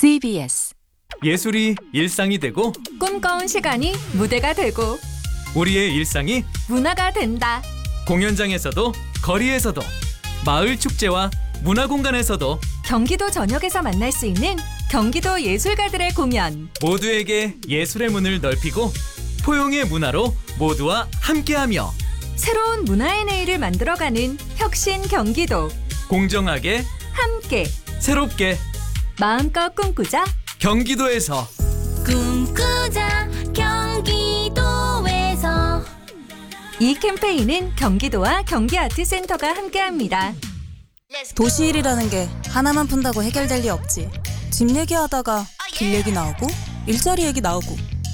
CBS 예술이 일상이 되고 꿈꿔온 시간이 무대가 되고 우리의 일상이 문화가 된다. 공연장에서도 거리에서도 마을 축제와 문화공간에서도 경기도 전역에서 만날 수 있는 경기도 예술가들의 공연. 모두에게 예술의 문을 넓히고 포용의 문화로 모두와 함께하며 새로운 문화의 내일을 만들어가는 혁신 경기도. 공정하게 함께 새롭게 마음껏 꿈꾸자. 경기도에서 꿈꾸자 경기도에서. 이 캠페인은 경기도와 경기아트센터가 함께합니다. 도시 일이라는 게 하나만 푼다고 해결될 리 없지. 집 얘기하다가 길 얘기 나오고 일자리 얘기 나오고